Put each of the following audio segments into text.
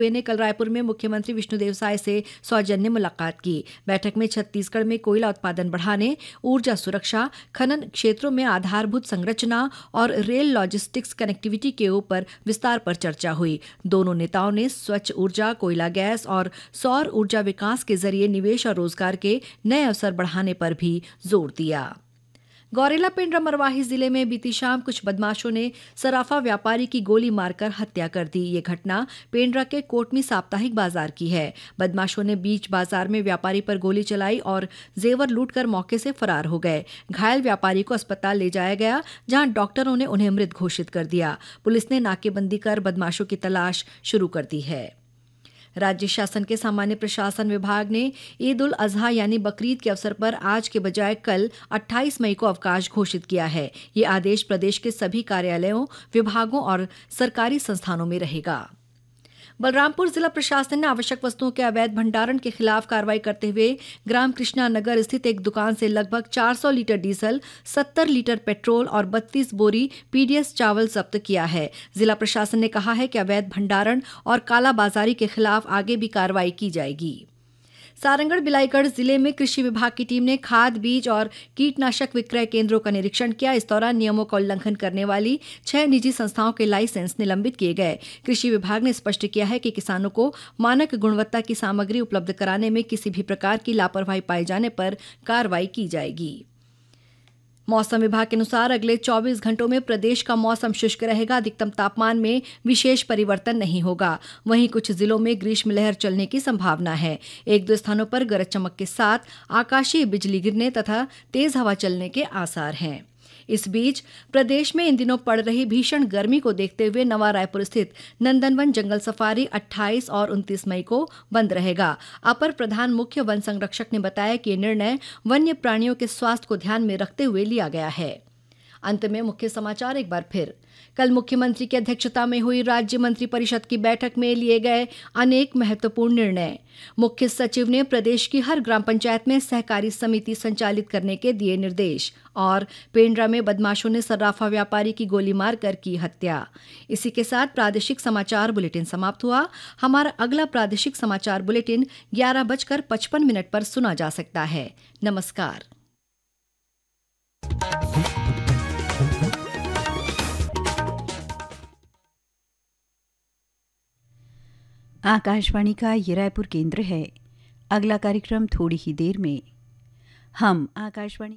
ने कल रायपुर में मुख्यमंत्री विष्णुदेव साय से सौजन्य मुलाकात की। बैठक में छत्तीसगढ़ में कोयला उत्पादन बढ़ाने, ऊर्जा सुरक्षा, खनन क्षेत्रों में आधारभूत संरचना और रेल लॉजिस्टिक्स कनेक्टिविटी के ऊपर विस्तार पर चर्चा हुई। दोनों नेताओं ने स्वच्छ ऊर्जा, कोयला गैस और सौर ऊर्जा विकास के जरिए निवेश और रोजगार के नए अवसर बढ़ाने पर भी जोर दिया। गौरेला पेंड्रा मरवाही जिले में बीती शाम कुछ बदमाशों ने सराफा व्यापारी की गोली मारकर हत्या कर दी। ये घटना पेंड्रा के कोटमी साप्ताहिक बाजार की है। बदमाशों ने बीच बाजार में व्यापारी पर गोली चलाई और जेवर लूटकर मौके से फरार हो गए। घायल व्यापारी को अस्पताल ले जाया गया, जहां डॉक्टरों ने उन्हें मृत घोषित कर दिया। पुलिस ने नाकेबंदी कर बदमाशों की तलाश शुरू कर दी है। राज्य शासन के सामान्य प्रशासन विभाग ने ईद उल अजहा यानी बकरीद के अवसर पर आज के बजाय कल 28 मई को अवकाश घोषित किया है। ये आदेश प्रदेश के सभी कार्यालयों, विभागों और सरकारी संस्थानों में रहेगा। बलरामपुर जिला प्रशासन ने आवश्यक वस्तुओं के अवैध भंडारण के खिलाफ कार्रवाई करते हुए ग्राम कृष्णा नगर स्थित एक दुकान से लगभग 400 लीटर डीजल, 70 लीटर पेट्रोल और 32 बोरी पीडीएस चावल जब्त किया है। जिला प्रशासन ने कहा है कि अवैध भंडारण और कालाबाजारी के खिलाफ आगे भी कार्रवाई की जाएगी। सारंगढ़ बिलाईगढ़ जिले में कृषि विभाग की टीम ने खाद, बीज और कीटनाशक विक्रय केंद्रों का निरीक्षण किया। इस दौरान नियमों का उल्लंघन करने वाली 6 निजी संस्थाओं के लाइसेंस निलंबित किए गए। कृषि विभाग ने स्पष्ट किया है कि किसानों को मानक गुणवत्ता की सामग्री उपलब्ध कराने में किसी भी प्रकार की लापरवाही पाए जाने पर कार्रवाई की जाएगी। मौसम विभाग के अनुसार अगले 24 घंटों में प्रदेश का मौसम शुष्क रहेगा। अधिकतम तापमान में विशेष परिवर्तन नहीं होगा। वहीं कुछ जिलों में ग्रीष्म लहर चलने की संभावना है। एक दो स्थानों पर गरज चमक के साथ आकाशीय बिजली गिरने तथा तेज हवा चलने के आसार हैं। इस बीच प्रदेश में इन दिनों पड़ रही भीषण गर्मी को देखते हुए नवा रायपुर स्थित नंदनवन जंगल सफारी 28 और 29 मई को बंद रहेगा। अपर प्रधान मुख्य वन संरक्षक ने बताया कि यह निर्णय वन्य प्राणियों के स्वास्थ्य को ध्यान में रखते हुए लिया गया है। अंत में मुख्य समाचार एक बार फिर। कल मुख्यमंत्री की अध्यक्षता में हुई राज्य मंत्रिपरिषद की बैठक में लिए गए अनेक महत्वपूर्ण निर्णय। मुख्य सचिव ने प्रदेश की हर ग्राम पंचायत में सहकारी समिति संचालित करने के दिए निर्देश। और पेंड्रा में बदमाशों ने सर्राफा व्यापारी की गोली मारकर की हत्या। इसी के साथ प्रादेशिक समाचार बुलेटिन समाप्त हुआ। हमारा अगला प्रादेशिक समाचार बुलेटिन 11:55 पर सुना जा सकता है। नमस्कार। आकाशवाणी का ये रायपुर केंद्र है। अगला कार्यक्रम थोड़ी ही देर में। हम आकाशवाणी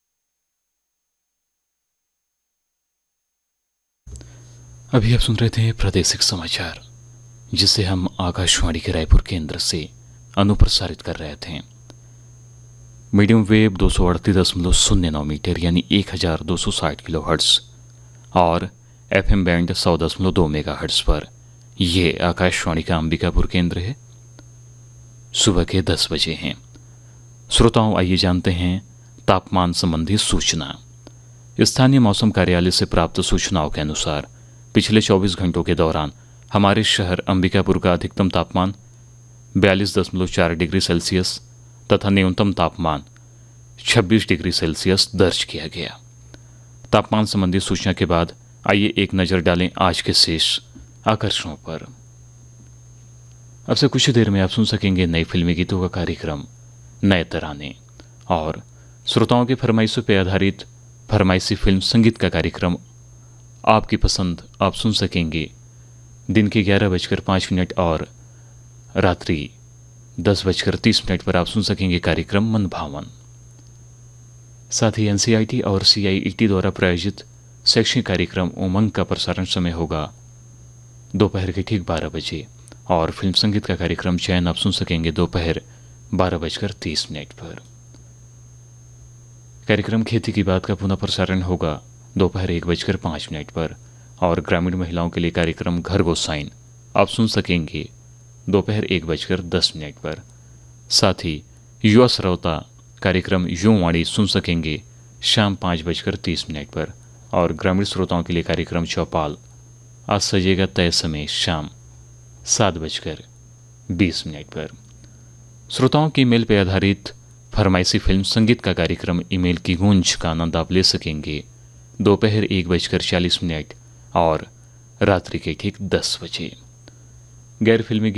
अभी आप सुन रहे थे प्रादेशिक समाचार, जिसे हम आकाशवाणी के रायपुर केंद्र से अनुप्रसारित कर रहे थे। मीडियम वेव 238.09 मीटर यानी 1260 किलोहर्ट्ज और एफएम बैंड 100.2 मेगाहर्ट्ज पर यह आकाशवाणी का अंबिकापुर केंद्र है। सुबह के 10 बजे हैं। श्रोताओं, आइए जानते हैं तापमान संबंधी सूचना। स्थानीय मौसम कार्यालय से प्राप्त सूचनाओं के अनुसार पिछले 24 घंटों के दौरान हमारे शहर अंबिकापुर का अधिकतम तापमान 42.4 डिग्री सेल्सियस तथा न्यूनतम तापमान 26 डिग्री सेल्सियस दर्ज किया गया। तापमान संबंधी सूचना के बाद आइए एक नज़र डालें आज के शेष आकर्षणों पर। अब से कुछ देर में आप सुन सकेंगे नई फिल्मी गीतों का कार्यक्रम नए तराने और श्रोताओं के फरमाइशों पर आधारित फरमाइशी फिल्म संगीत का कार्यक्रम आपकी पसंद आप सुन सकेंगे दिन के 11:05 और रात्रि 10:30 पर आप सुन सकेंगे कार्यक्रम मन भावन। साथ ही एनसीईआरटी और सीआईईटी द्वारा प्रायोजित शैक्षणिक कार्यक्रम उमंग का प्रसारण समय होगा दोपहर के ठीक 12 बजे और फिल्म संगीत का कार्यक्रम चयन आप सुन सकेंगे दोपहर 12:30 पर। कार्यक्रम खेती की बात का पुनः प्रसारण होगा दोपहर 1:05 पर और ग्रामीण महिलाओं के लिए कार्यक्रम घर गोसाइन आप सुन सकेंगे दोपहर 1:10 पर। साथ ही युवा श्रोता कार्यक्रम युवावाणी सुन सकेंगे शाम 5:30 पर और ग्रामीण श्रोताओं के लिए कार्यक्रम चौपाल आज सजेगा तय समय शाम 7:20 पर। श्रोताओं की ईमेल पर आधारित फरमाइशी फिल्म संगीत का कार्यक्रम ईमेल की गूंज का आनंद आप ले सकेंगे दोपहर 1:40 और रात्रि के ठीक 10 बजे। गैर फिल्मी